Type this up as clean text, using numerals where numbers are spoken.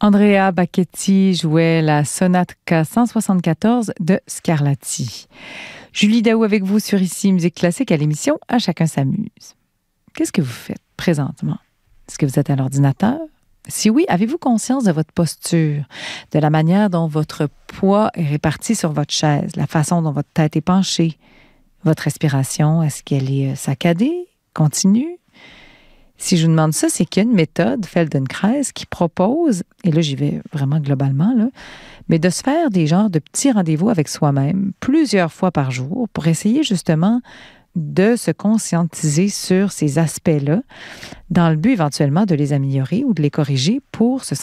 Andrea Bacchetti jouait la sonate K174 de Scarlatti. Julie Daou avec vous sur Ici Musique Classique à l'émission À chacun s'amuse. Qu'est-ce que vous faites présentement? Est-ce que vous êtes à l'ordinateur? Si oui, avez-vous conscience de votre posture, de la manière dont votre poids est réparti sur votre chaise, la façon dont votre tête est penchée, votre respiration, est-ce qu'elle est saccadée, continue? Si je vous demande ça, c'est qu'il y a une méthode, Feldenkrais, qui propose, et là j'y vais vraiment globalement, là, mais de se faire des genres de petits rendez-vous avec soi-même plusieurs fois par jour pour essayer justement de se conscientiser sur ces aspects-là dans le but éventuellement de les améliorer ou de les corriger pour se